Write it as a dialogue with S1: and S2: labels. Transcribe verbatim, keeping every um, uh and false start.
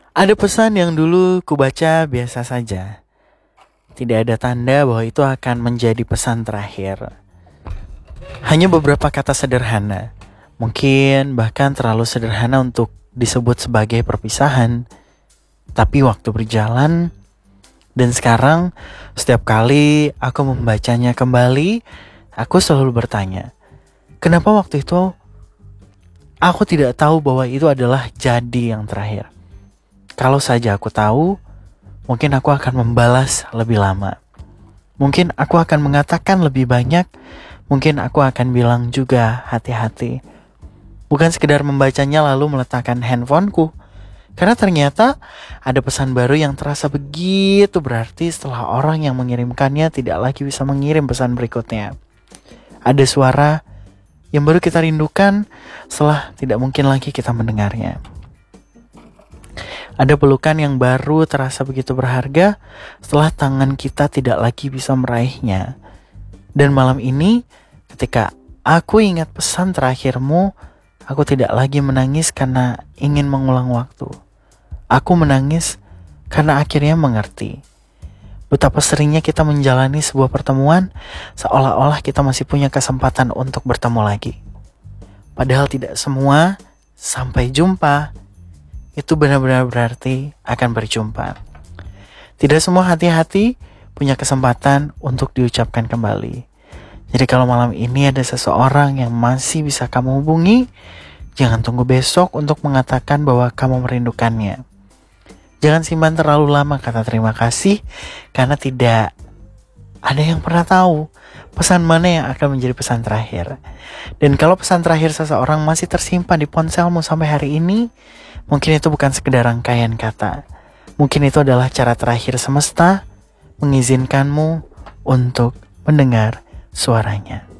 S1: Ada pesan yang dulu kubaca biasa saja. Tidak ada tanda bahwa itu akan menjadi pesan terakhir. Hanya beberapa kata sederhana. Mungkin bahkan terlalu sederhana untuk disebut sebagai perpisahan. Tapi waktu berjalan, dan sekarang setiap kali aku membacanya kembali, aku selalu bertanya, kenapa waktu itu aku tidak tahu bahwa itu adalah jadi yang terakhir? Kalau saja aku tahu, mungkin aku akan membalas lebih lama. Mungkin aku akan mengatakan lebih banyak. Mungkin aku akan bilang juga hati-hati. Bukan sekedar membacanya lalu meletakkan handphoneku. Karena ternyata ada pesan baru yang terasa begitu berarti setelah orang yang mengirimkannya tidak lagi bisa mengirim pesan berikutnya. Ada suara yang baru kita rindukan setelah tidak mungkin lagi kita mendengarnya. Ada pelukan yang baru terasa begitu berharga setelah tangan kita tidak lagi bisa meraihnya. Dan malam ini, ketika aku ingat pesan terakhirmu, aku tidak lagi menangis karena ingin mengulang waktu. Aku menangis karena akhirnya mengerti betapa seringnya kita menjalani sebuah pertemuan seolah-olah kita masih punya kesempatan untuk bertemu lagi. Padahal tidak semua sampai jumpa itu benar-benar berarti akan berjumpa. Tidak semua hati-hati punya kesempatan untuk diucapkan kembali. Jadi kalau malam ini ada seseorang yang masih bisa kamu hubungi, jangan tunggu besok untuk mengatakan bahwa kamu merindukannya. Jangan simpan terlalu lama kata terima kasih, karena tidak ada yang pernah tahu pesan mana yang akan menjadi pesan terakhir. Dan kalau pesan terakhir seseorang masih tersimpan di ponselmu sampai hari ini, mungkin itu bukan sekedar rangkaian kata. Mungkin itu adalah cara terakhir semesta mengizinkanmu untuk mendengar suaranya.